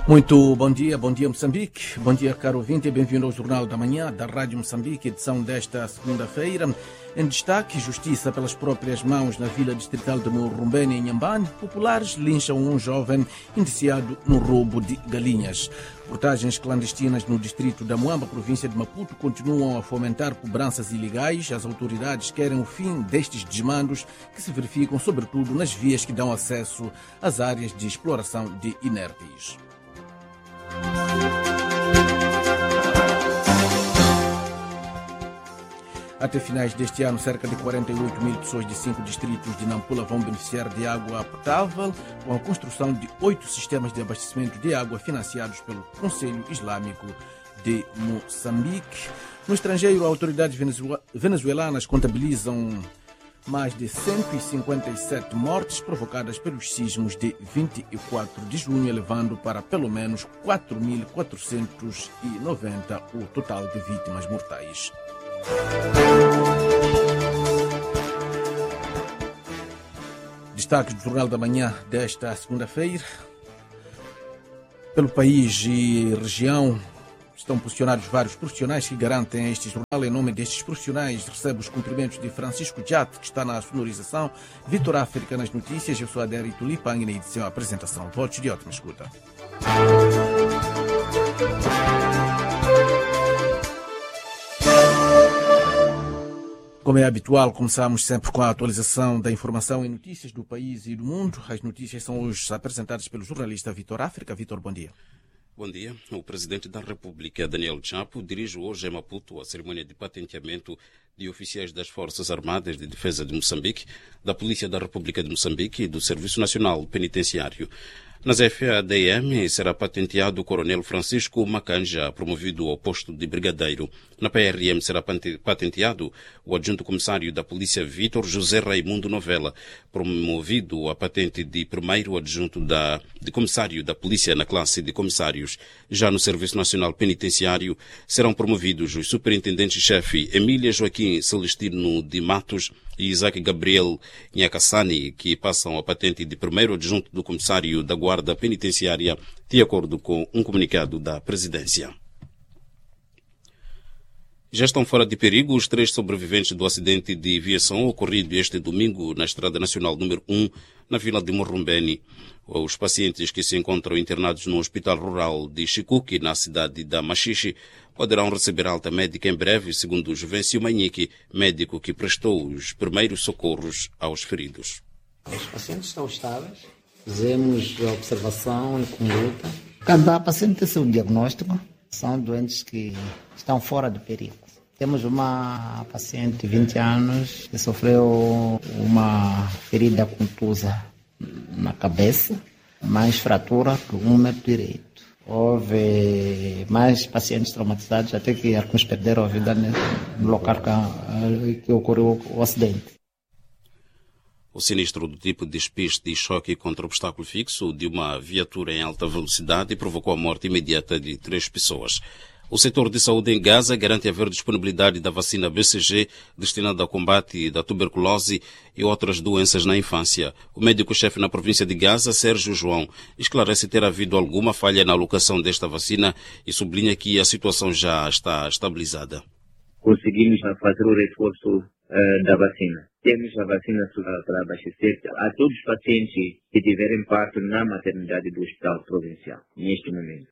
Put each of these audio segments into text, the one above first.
Muito bom dia Moçambique, bom dia caro ouvinte e bem-vindo ao Jornal da Manhã da Rádio Moçambique, edição desta segunda-feira. Em destaque, justiça pelas próprias mãos na vila distrital de Murumbene, em Inhambane. Populares lincham um jovem indiciado no roubo de galinhas. Portagens clandestinas no distrito da Muamba, província de Maputo, continuam a fomentar cobranças ilegais. As autoridades querem o fim destes desmandos que se verificam sobretudo nas vias que dão acesso às áreas de exploração de inertes. Até finais deste ano, cerca de 48 mil pessoas de 5 distritos de Nampula vão beneficiar de água potável com a construção de 8 sistemas de abastecimento de água financiados pelo Conselho Islâmico de Moçambique. No estrangeiro, autoridades venezuelanas contabilizam mais de 157 mortes provocadas pelos sismos de 24 de junho, elevando para pelo menos 4.490 o total de vítimas mortais. Destaque do Jornal da Manhã desta segunda-feira. Pelo país e região estão posicionados vários profissionais que garantem este jornal. Em nome destes profissionais, recebe os cumprimentos de Francisco Jat, que está na sonorização, Vitor África nas notícias. Eu sou Adério Tulipang e na edição e apresentação. Votos de ótima escuta. Como é habitual, começamos sempre com a atualização da informação e notícias do país e do mundo. As notícias são hoje apresentadas pelo jornalista Vitor África. Vitor, bom dia. Bom dia. O presidente da República, Daniel Chapo, dirige hoje em Maputo a cerimônia de patenteamento de oficiais das Forças Armadas de Defesa de Moçambique, da Polícia da República de Moçambique e do Serviço Nacional Penitenciário. Nas FADM será patenteado o coronel Francisco Macanja, promovido ao posto de brigadeiro. Na PRM será patenteado o adjunto comissário da Polícia Vítor José Raimundo Novela, promovido a patente de primeiro adjunto de comissário da Polícia na classe de comissários. Já no Serviço Nacional Penitenciário serão promovidos os superintendentes-chefe Emília Joaquim Celestino de Matos e Isaac Gabriel Nhakassani, que passam a patente de primeiro adjunto do comissário da Guarda Penitenciária, de acordo com um comunicado da Presidência. Já estão fora de perigo os 3 sobreviventes do acidente de viação ocorrido este domingo na Estrada Nacional número 1, na vila de Murumbene. Os pacientes que se encontram internados no Hospital Rural de Chicuque, na cidade da Machixe, poderão receber alta médica em breve, segundo Juvencio Manhique, médico que prestou os primeiros socorros aos feridos. Os pacientes estão estáveis, fizemos a observação e conduta. Cada paciente tem seu diagnóstico, são doentes que estão fora de perigo. Temos uma paciente de 20 anos que sofreu uma ferida contusa na cabeça, mais fratura do úmero direito. Houve mais pacientes traumatizados, até que alguns perderam a vida no local que ocorreu o acidente. O sinistro do tipo de despiste de choque contra obstáculo fixo de uma viatura em alta velocidade provocou a morte imediata de 3 pessoas. O setor de saúde em Gaza garante haver disponibilidade da vacina BCG destinada ao combate da tuberculose e outras doenças na infância. O médico-chefe na província de Gaza, Sérgio João, esclarece ter havido alguma falha na alocação desta vacina e sublinha que a situação já está estabilizada. Conseguimos fazer o reforço da vacina. Temos a vacina para abastecer a todos os pacientes que tiverem parto na maternidade do Hospital Provincial, neste momento.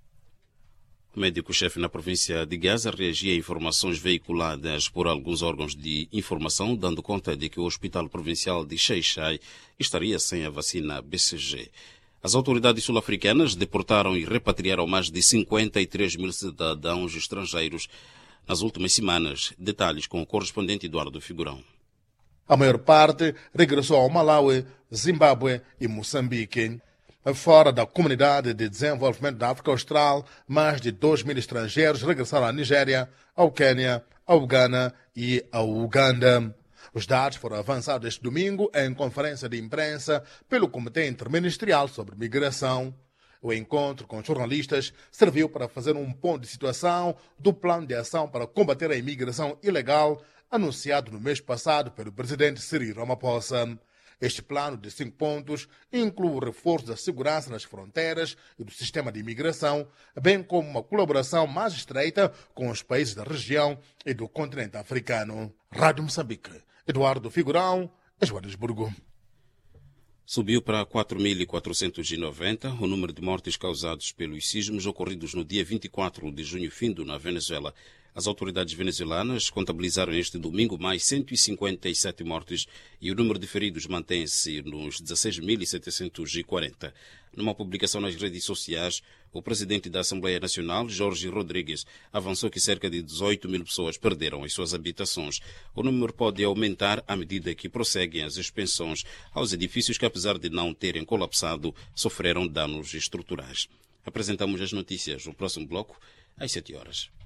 O médico-chefe na província de Gaza reagia a informações veiculadas por alguns órgãos de informação, dando conta de que o Hospital Provincial de Xai-Xai estaria sem a vacina BCG. As autoridades sul-africanas deportaram e repatriaram mais de 53 mil cidadãos estrangeiros nas últimas semanas. Detalhes com o correspondente Eduardo Figurão. A maior parte regressou ao Malawi, Zimbábue e Moçambique. Fora da Comunidade de Desenvolvimento da África Austral, mais de 2 mil estrangeiros regressaram à Nigéria, ao Quênia, ao Ghana e ao Uganda. Os dados foram avançados este domingo em conferência de imprensa pelo Comitê Interministerial sobre Migração. O encontro com jornalistas serviu para fazer um ponto de situação do plano de ação para combater a imigração ilegal anunciado no mês passado pelo presidente Cyril Ramaphosa. Este plano de 5 pontos inclui o reforço da segurança nas fronteiras e do sistema de imigração, bem como uma colaboração mais estreita com os países da região e do continente africano. Rádio Moçambique, Eduardo Figurão, Joanesburgo. Subiu para 4.490 o número de mortes causados pelos sismos ocorridos no dia 24 de junho findo na Venezuela. As autoridades venezuelanas contabilizaram este domingo mais 157 mortes e o número de feridos mantém-se nos 16.740. Numa publicação nas redes sociais, o presidente da Assembleia Nacional, Jorge Rodrigues, avançou que cerca de 18 mil pessoas perderam as suas habitações. O número pode aumentar à medida que prosseguem as expensões aos edifícios que, apesar de não terem colapsado, sofreram danos estruturais. Apresentamos as notícias no próximo bloco, às 7 horas.